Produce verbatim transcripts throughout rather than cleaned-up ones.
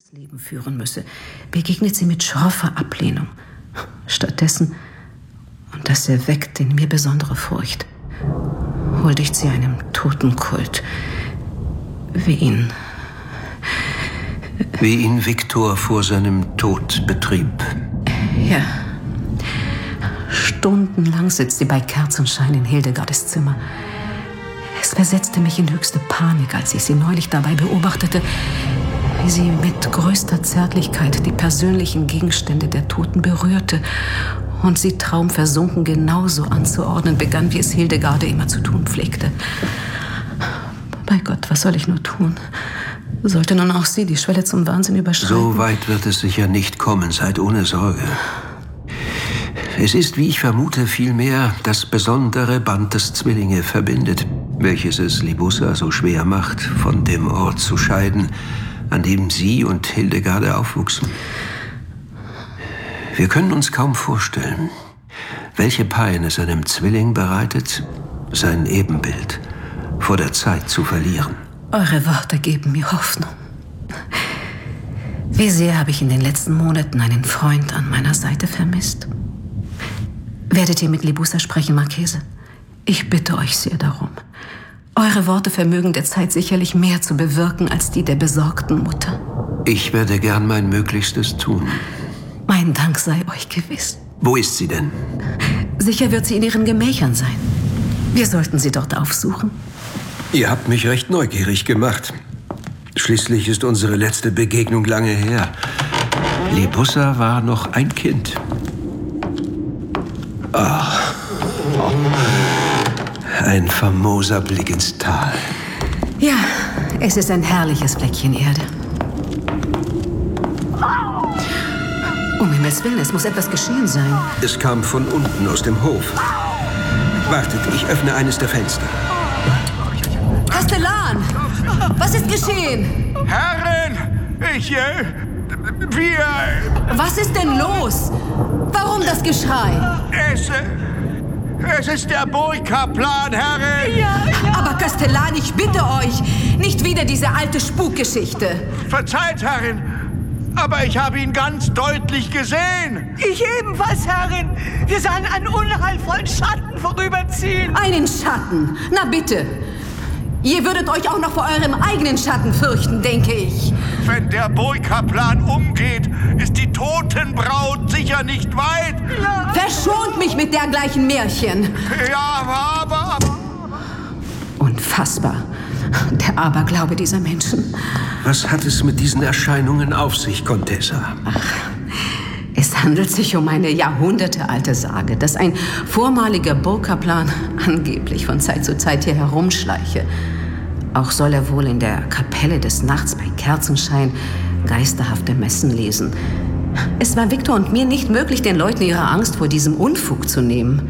Leben führen müsse, begegnet sie mit schroffer Ablehnung. Stattdessen, und das erweckt in mir besondere Furcht, huldigt sie einem Totenkult, wie ihn... Wie ihn Viktor vor seinem Tod betrieb. Ja. Stundenlang sitzt sie bei Kerzenschein in Hildegardes Zimmer. Es versetzte mich in höchste Panik, als ich sie neulich dabei beobachtete, wie sie mit größter Zärtlichkeit die persönlichen Gegenstände der Toten berührte und sie traumversunken genauso anzuordnen begann, wie es Hildegarde immer zu tun pflegte. Bei Gott, was soll ich nur tun? Sollte nun auch sie die Schwelle zum Wahnsinn überschreiten? So weit wird es sicher nicht kommen, seid ohne Sorge. Es ist, wie ich vermute, vielmehr das besondere Band, das Zwillinge verbindet, welches es Libussa so schwer macht, von dem Ort zu scheiden, an dem sie und Hildegarde aufwuchsen. Wir können uns kaum vorstellen, welche Pein es einem Zwilling bereitet, sein Ebenbild vor der Zeit zu verlieren. Eure Worte geben mir Hoffnung. Wie sehr habe ich in den letzten Monaten einen Freund an meiner Seite vermisst. Werdet ihr mit Libussa sprechen, Marchese? Ich bitte euch sehr darum. Eure Worte vermögen der Zeit sicherlich mehr zu bewirken als die der besorgten Mutter. Ich werde gern mein Möglichstes tun. Mein Dank sei euch gewiss. Wo ist sie denn? Sicher wird sie in ihren Gemächern sein. Wir sollten sie dort aufsuchen. Ihr habt mich recht neugierig gemacht. Schließlich ist unsere letzte Begegnung lange her. Libussa war noch ein Kind. Ach, oh. Ein famoser Blick ins Tal. Ja, es ist ein herrliches Fleckchen Erde. Um Himmels Willen, es muss etwas geschehen sein. Es kam von unten aus dem Hof. Wartet, ich öffne eines der Fenster. Kastellan! Was ist geschehen? Herrin! Ich, äh, wir... Was ist denn los? Warum das Geschrei? Es, äh, es ist der Burgkaplan, Herrin! Ja, ja. Aber Kastellan, ich bitte euch, nicht wieder diese alte Spukgeschichte. Verzeiht, Herrin, aber ich habe ihn ganz deutlich gesehen. Ich ebenfalls, Herrin. Wir sahen einen unheilvollen Schatten vorüberziehen. Einen Schatten? Na bitte. Ihr würdet euch auch noch vor eurem eigenen Schatten fürchten, denke ich. Wenn der Burgkaplan umgeht, ist die Totenbraut sicher nicht weit. Ja. Verschont mich mit dergleichen Märchen. Ja, aber, aber... Unfassbar. Der Aberglaube dieser Menschen. Was hat es mit diesen Erscheinungen auf sich, Contessa? Ach, es handelt sich um eine jahrhundertealte Sage, dass ein vormaliger Burgkaplan angeblich von Zeit zu Zeit hier herumschleiche. Auch soll er wohl in der Kapelle des Nachts bei Kerzenschein geisterhafte Messen lesen. Es war Viktor und mir nicht möglich, den Leuten ihre Angst vor diesem Unfug zu nehmen.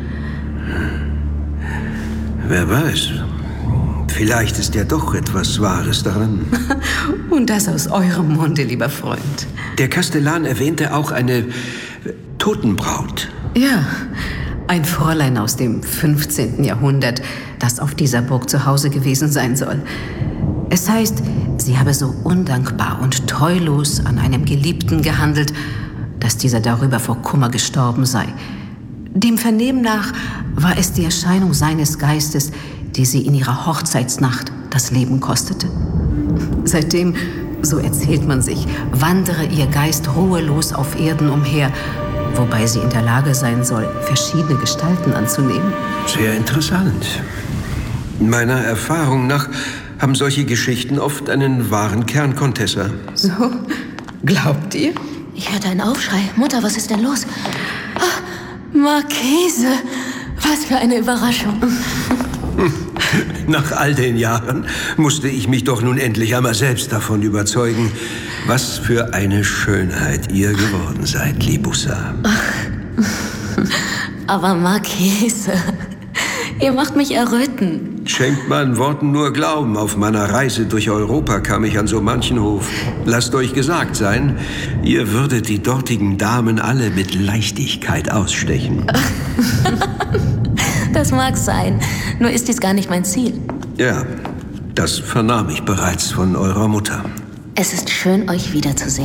Wer weiß. Vielleicht ist ja doch etwas Wahres daran. Und das aus eurem Munde, lieber Freund. Der Kastellan erwähnte auch eine Totenbraut. Ja, ein Fräulein aus dem fünfzehnten Jahrhundert, das auf dieser Burg zu Hause gewesen sein soll. Es heißt, sie habe so undankbar und treulos an einem Geliebten gehandelt, dass dieser darüber vor Kummer gestorben sei. Dem Vernehmen nach war es die Erscheinung seines Geistes, die sie in ihrer Hochzeitsnacht das Leben kostete. Seitdem, so erzählt man sich, wandere ihr Geist ruhelos auf Erden umher, wobei sie in der Lage sein soll, verschiedene Gestalten anzunehmen. Sehr interessant. Meiner Erfahrung nach haben solche Geschichten oft einen wahren Kern, Contessa. So? Glaubt ihr? Ich hörte einen Aufschrei. Mutter, was ist denn los? Ach, Marchese, was für eine Überraschung. Nach all den Jahren musste ich mich doch nun endlich einmal selbst davon überzeugen, was für eine Schönheit ihr geworden seid, Libussa. Aber Marchese, ihr macht mich erröten. Schenkt meinen Worten nur Glauben. Auf meiner Reise durch Europa kam ich an so manchen Hof. Lasst euch gesagt sein, ihr würdet die dortigen Damen alle mit Leichtigkeit ausstechen. Das mag sein, nur ist dies gar nicht mein Ziel. Ja, das vernahm ich bereits von eurer Mutter. Es ist schön, euch wiederzusehen.